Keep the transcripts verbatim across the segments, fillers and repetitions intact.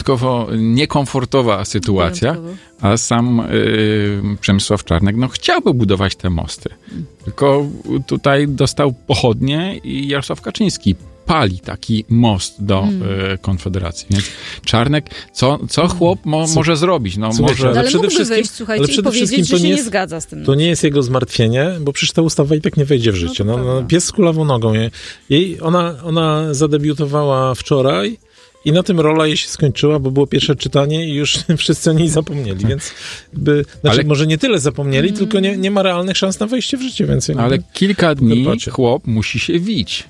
wyjątkowo niekomfortowa sytuacja, wyjątkowo. A sam y, Przemysław Czarnek no, chciałby budować te mosty. Hmm. Tylko tutaj dostał pochodnie i Jarosław Kaczyński pali taki most do hmm. y, Konfederacji. Więc Czarnek, co, co chłop mo, może zrobić? No, może... Ale, ale przede wszystkim, wyjść, słuchajcie, ale przede wszystkim to nie, jest, nie zgadza z tym. To nie jest jego zmartwienie, bo przecież ta ustawa i tak nie wejdzie w życie. No, no, pies z kulawą nogą. Jej, ona, ona zadebiutowała wczoraj i na tym rola jej się skończyła, bo było pierwsze czytanie i już wszyscy o niej zapomnieli, więc jakby, znaczy ale... może nie tyle zapomnieli, mm. tylko nie, nie ma realnych szans na wejście w życie, więc... Ale jakby, kilka dni chłop musi się wić.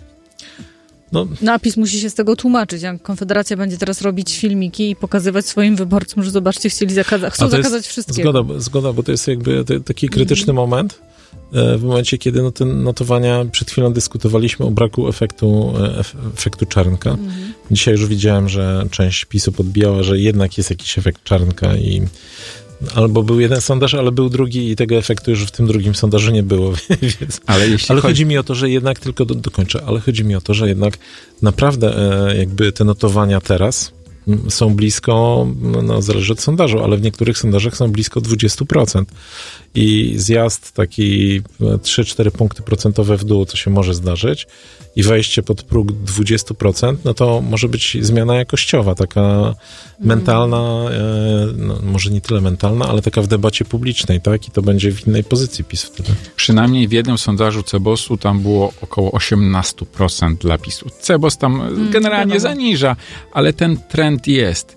No. Napis musi się z tego tłumaczyć. Jak Konfederacja będzie teraz robić filmiki i pokazywać swoim wyborcom, że zobaczcie, chcieli zakazać, chcą zakazać wszystkiego. Zgoda, zgoda, bo to jest jakby te, taki krytyczny mm. moment, w momencie, kiedy no, te notowania, przed chwilą dyskutowaliśmy o braku efektu, efektu Czarnka. Mm. Dzisiaj już widziałem, że część PiSu podbijała, że jednak jest jakiś efekt Czarnka i albo był jeden sondaż, ale był drugi i tego efektu już w tym drugim sondażu nie było. Więc, ale jeśli ale chodzi... chodzi mi o to, że jednak, tylko do, dokończę, ale chodzi mi o to, że jednak naprawdę e, jakby te notowania teraz m, są blisko, no zależy od sondażu, ale w niektórych sondażach są blisko dwadzieścia procent. I zjazd taki trzy cztery punkty procentowe w dół, to się może zdarzyć, i wejście pod próg dwadzieścia procent, no to może być zmiana jakościowa, taka mm. mentalna, e, no, może nie tyle mentalna, ale taka w debacie publicznej, tak? I to będzie w innej pozycji PiS wtedy. Przynajmniej w jednym sondażu Cebosu tam było około osiemnaście procent dla PiSu. Cebos tam mm, generalnie wiadomo. zaniża, ale ten trend jest.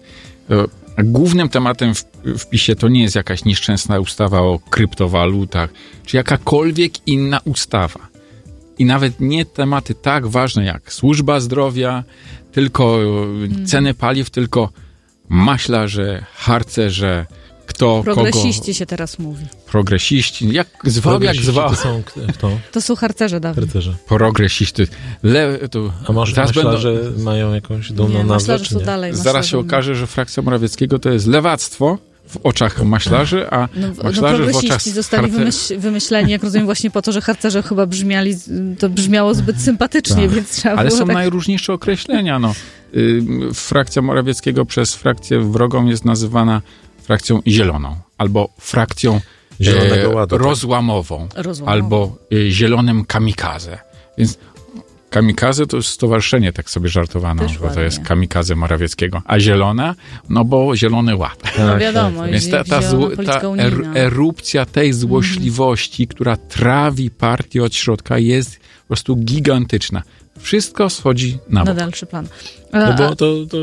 Głównym tematem w, w PiSie to nie jest jakaś nieszczęsna ustawa o kryptowalutach, czy jakakolwiek inna ustawa. I nawet nie tematy tak ważne jak służba zdrowia, tylko hmm. ceny paliw, tylko maślarze, harcerze, kto, Progresiści kogo... się teraz mówi. Progresiści, jak zwał, jak zwał. To są kto? To są harcerze dawniej. Harcerze. Progresiści. Le, to A masz, maślarze będą... mają jakąś dumną nie, nazwę, czy nie? Dalej, Zaraz się okaże, że frakcja Morawieckiego to jest lewactwo w oczach maślarzy, a no, maślarzy no, w oczach... zostali wymyśl, wymyśleni, jak rozumiem, właśnie po to, że harcerze chyba brzmiali, to brzmiało zbyt sympatycznie, tak. Więc trzeba Ale było są tak... najróżniejsze określenia, no. Y, frakcja Morawieckiego przez frakcję wrogą jest nazywana frakcją zieloną, albo frakcją Zielonego Ładu, e, rozłamową, rozłamową, albo e, zielonym kamikaze. Więc kamikaze to jest stowarzyszenie, tak sobie żartowano, Też bo ładnie. To jest kamikaze Morawieckiego. A zielona? No bo Zielony Ład. No wiadomo. Więc ta, ta, zło, ta er, erupcja tej złośliwości, mm. która trawi partię od środka, jest po prostu gigantyczna. Wszystko schodzi na bok. Na dalszy plan. A, no bo to, to,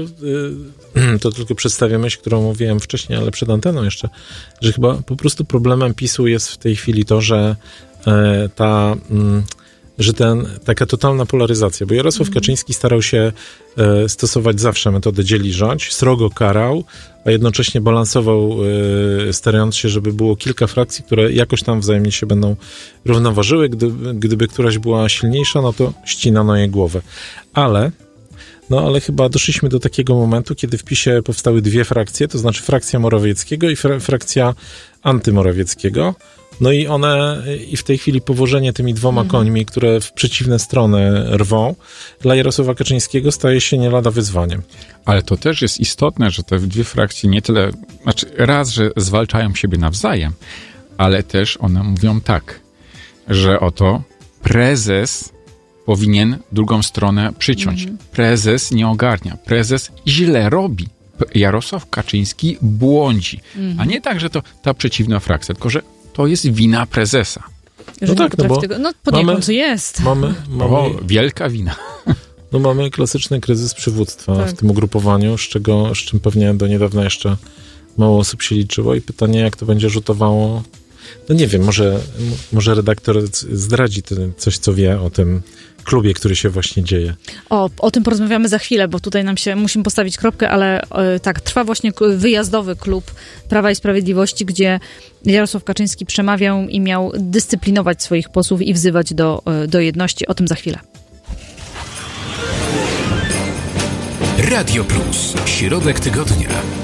yy, to tylko przedstawię myśl, którą mówiłem wcześniej, ale przed anteną jeszcze, że chyba po prostu problemem PiSu jest w tej chwili to, że yy, ta... Yy, że ten, taka totalna polaryzacja, bo Jarosław mm. Kaczyński starał się e, stosować zawsze metodę dzieli rządź, srogo karał, a jednocześnie balansował, e, starając się, żeby było kilka frakcji, które jakoś tam wzajemnie się będą równoważyły. Gdy, gdyby któraś była silniejsza, no to ścinano jej głowę. Ale No ale chyba doszliśmy do takiego momentu, kiedy w PiSie powstały dwie frakcje, to znaczy frakcja Morawieckiego i fra- frakcja antymorawieckiego. No i one, i w tej chwili powożenie tymi dwoma mhm. końmi, które w przeciwne strony rwą, dla Jarosława Kaczyńskiego staje się nie lada wyzwaniem. Ale to też jest istotne, że te dwie frakcje nie tyle, znaczy raz, że zwalczają siebie nawzajem, ale też one mówią tak, że oto prezes powinien drugą stronę przyciąć. Mhm. Prezes nie ogarnia, prezes źle robi. Jarosław Kaczyński błądzi. Mhm. A nie tak, że to ta przeciwna frakcja, tylko że to jest wina prezesa. No tak, no bo tego, no poniekąd jest. Mamy, mamy, o, wielka wina. No mamy klasyczny kryzys przywództwa tak. w tym ugrupowaniu, z czego, z czym pewnie do niedawna jeszcze mało osób się liczyło i pytanie, jak to będzie rzutowało. No nie wiem, może, może redaktor zdradzi coś, co wie o tym klubie, który się właśnie dzieje. O, o tym porozmawiamy za chwilę, bo tutaj nam się, musimy postawić kropkę, ale e, tak, trwa właśnie wyjazdowy klub Prawa i Sprawiedliwości, gdzie Jarosław Kaczyński przemawiał i miał dyscyplinować swoich posłów i wzywać do, e, do jedności. O tym za chwilę. Radio Plus. Środek tygodnia.